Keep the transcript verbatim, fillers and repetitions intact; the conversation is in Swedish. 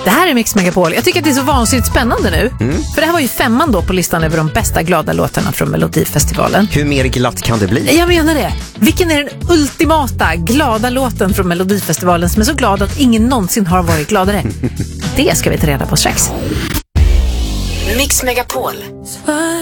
Det här är Mix Megapol. Jag tycker att det är så vansinnigt spännande nu. Mm. För det här var ju femman då på listan över de bästa glada låtarna från Melodifestivalen. Hur mer glatt kan det bli? Jag menar det. Vilken är den ultimata glada låten från Melodifestivalen som är så glad att ingen någonsin har varit gladare? Det ska vi ta reda på strax. Mix Megapol.